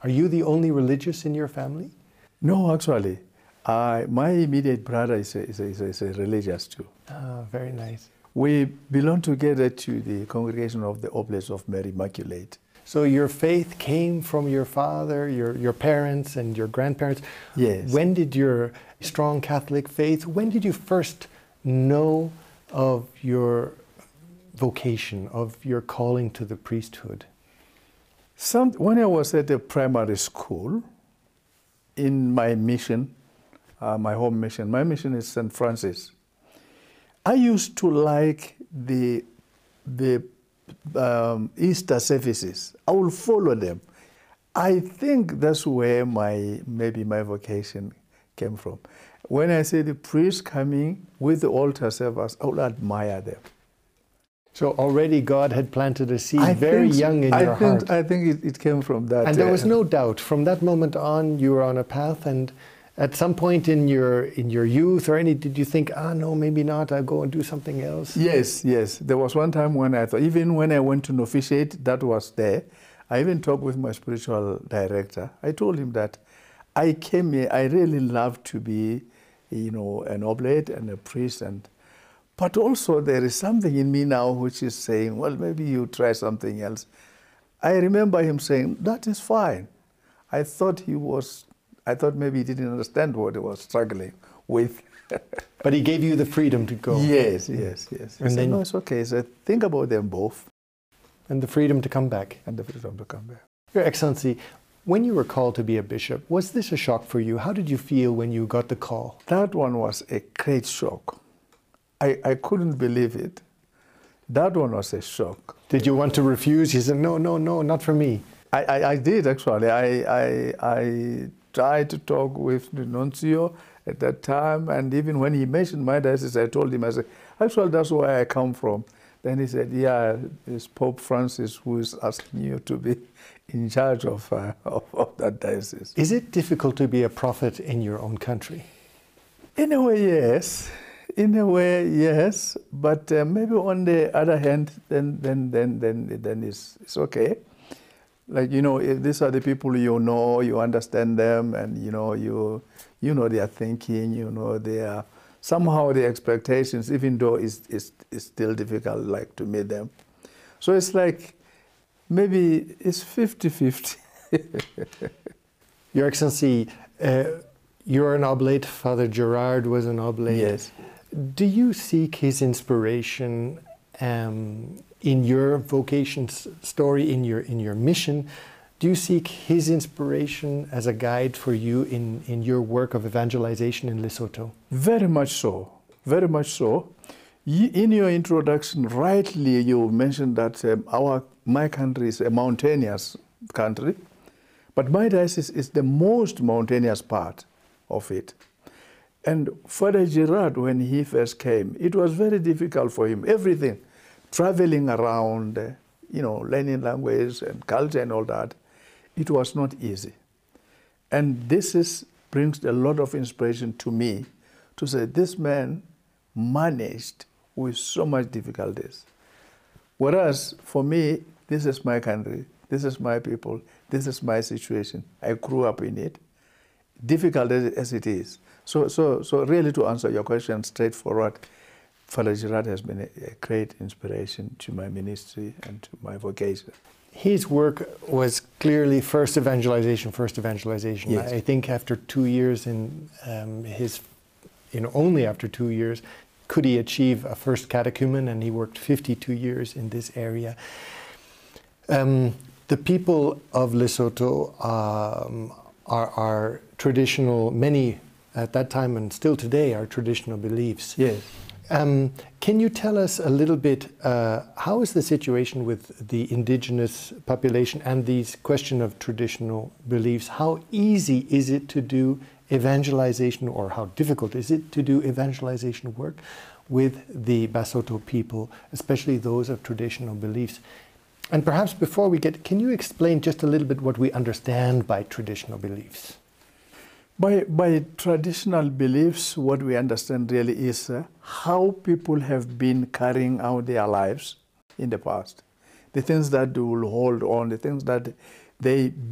Are you the only religious in your family? No, actually, my immediate brother is a religious too. Ah, very nice. We belong together to the Congregation of the Oblates of Mary Immaculate. So your faith came from your father, your parents and your grandparents. Yes. When did your strong Catholic faith, when did you first know of your vocation, of your calling to the priesthood? When I was at a primary school, in my mission, my home mission, my mission is St. Francis. I used to like the Easter services. I will follow them. I think that's where maybe my vocation came from. When I see the priests coming with the altar servers, I will admire them. So already God had planted a seed very young in your heart. I think it came from that. And there was no doubt. From that moment on, you were on a path, and at some point in your youth or did you think, no, maybe not, I'll go and do something else? Yes. There was one time when I thought, even when I went to novitiate, that was there. I even talked with my spiritual director. I told him that I came here, I really love to be, an oblate and a priest, but also there is something in me now which is saying, well, maybe you try something else. I remember him saying, that is fine. I thought maybe he didn't understand what he was struggling with. But he gave you the freedom to go. Yes. And then, no, it's okay. So think about them both. And the freedom to come back. Your Excellency, when you were called to be a bishop, was this a shock for you? How did you feel when you got the call? That one was a great shock. I couldn't believe it. That one was a shock. Did you want to refuse? You said, no, not for me. I did, actually. I tried to talk with the nuncio at that time, and even when he mentioned my diocese, I told him, I said, actually, that's where I come from. Then he said, yeah, it's Pope Francis who is asking you to be in charge of that diocese. Is it difficult to be a prophet in your own country? In a way, yes. But maybe on the other hand, then it's okay. Like, if these are the people you understand them, and you know their thinking, somehow the expectations, even though it's still difficult, like, to meet them. So it's like, maybe it's 50-50. Your Excellency, you're an oblate, Father Gerard was an oblate. Yes. Do you seek his inspiration in your vocation story, in your mission? Do you seek his inspiration as a guide for you in your work of evangelization in Lesotho? Very much so. Very much so. In your introduction, rightly you mentioned that my country is a mountainous country, but my diocese is the most mountainous part of it. And Father Gerard, when he first came, it was very difficult for him. Everything, traveling around, learning language and culture and all that, it was not easy. And this brings a lot of inspiration to me to say, this man managed with so much difficulties. Whereas for me, this is my country, this is my people, this is my situation. I grew up in it, difficult as it is. So really, to answer your question straightforward, Father Gerard has been a great inspiration to my ministry and to my vocation. His work was clearly first evangelization. Yes. I think after 2 years only after 2 years, could he achieve a first catechumen, and he worked 52 years in this area. The people of Lesotho are traditional, many at that time and still today are traditional beliefs. Yes. Can you tell us a little bit, how is the situation with the indigenous population and this question of traditional beliefs? How easy is it to do evangelization, or how difficult is it to do evangelization work with the Basotho people, especially those of traditional beliefs? And perhaps before we can you explain just a little bit what we understand by traditional beliefs? By traditional beliefs, what we understand really is how people have been carrying out their lives in the past. The things that they will hold on, the things that they